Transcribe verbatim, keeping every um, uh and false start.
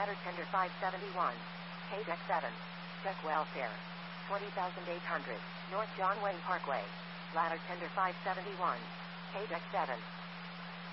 Ladder tender five seventy-one. K deck seven. Check welfare. twenty thousand eight hundred. North John Wayne Parkway. Ladder tender five seventy-one. K deck seven.